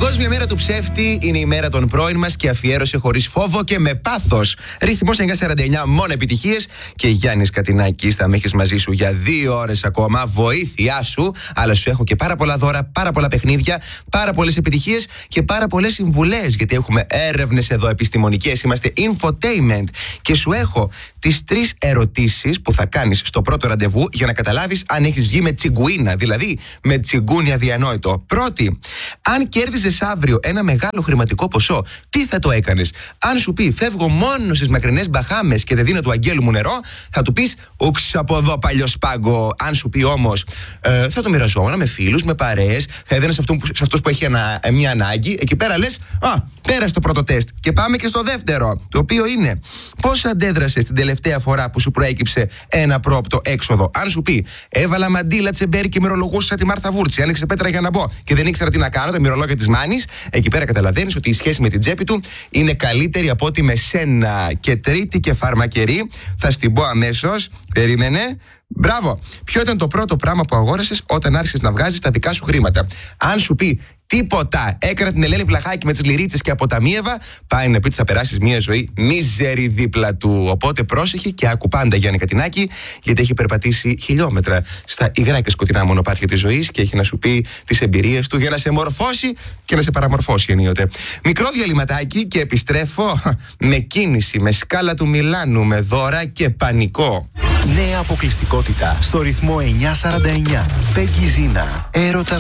Παγκόσμια μέρα του ψεύτη είναι η μέρα των πρώην μας και αφιέρωσε χωρίς φόβο και με πάθος. Ρυθμός 949, μόνο επιτυχίες. Και Γιάννης Κατινάκης, θα με έχεις μαζί σου για 2 ώρες ακόμα. Βοήθειά σου, αλλά σου έχω και πάρα πολλά δώρα, πάρα πολλά παιχνίδια, πάρα πολλές επιτυχίες και πάρα πολλές συμβουλές. Γιατί έχουμε έρευνες εδώ επιστημονικές, είμαστε infotainment. Και σου έχω τις 3 ερωτήσεις που θα κάνεις στο πρώτο ραντεβού για να καταλάβεις αν έχεις βγει με τσιγκουίνα, δηλαδή με τσιγκούνι αδιανόητο. Πρώτη, αν κέρδιζες αύριο ένα μεγάλο χρηματικό ποσό, τι θα το έκανες? Αν σου πει φεύγω μόνο στις μακρινές Μπαχάμες και δεν δίνω του αγγέλου μου νερό, θα του πεις ούξ από εδώ παλιό σπάγκο. Αν σου πει όμως θα το μοιραζόμουν με φίλους, με παρέες, θα έδινες σε αυτούς που έχει μια ανάγκη, εκεί πέρα λες πέρασε το πρώτο τεστ. Και πάμε και στο δεύτερο, το οποίο είναι πώς αντέδρασες την τελευταία φορά που σου προέκυψε ένα πρόοπτο έξοδο? Αν σου πει έβαλα μαντίλα τσεμπέρι και μυρολογούσα τη Μάρθα Βούρτση, άνοιξε πέτρα για να μπω και δεν ήξερα τι να κάνω, το μυρολόγιο της Μάνης, εκεί πέρα καταλαβαίνεις ότι η σχέση με την τσέπη του είναι καλύτερη από ό,τι με σένα. Και τρίτη και φαρμακερή, θα στην πω αμέσως. Περίμενε. Μπράβο! Ποιο ήταν το πρώτο πράγμα που αγόρασες όταν άρχισες να βγάζεις τα δικά σου χρήματα? Αν σου πει τίποτα, έκανα την Ελένη Βλαχάκη με τις λυρίτσες και αποταμίευα, πάει να πει ότι θα περάσεις μια ζωή μίζερη δίπλα του. Οπότε πρόσεχε και άκου πάντα Γιάννη Κατινάκη, γιατί έχει περπατήσει χιλιόμετρα στα υγρά και σκοτεινά μονοπάτια της ζωής και έχει να σου πει τις εμπειρίες του για να σε μορφώσει και να σε παραμορφώσει ενίοτε. Μικρό διαλυματάκι και επιστρέφω με κίνηση, με σκάλα του Μιλάνου, με δώρα και πανικό. Νέα αποκλειστικότητα στο ρυθμό 949. Πέγγι Ζίνα. Έρωτας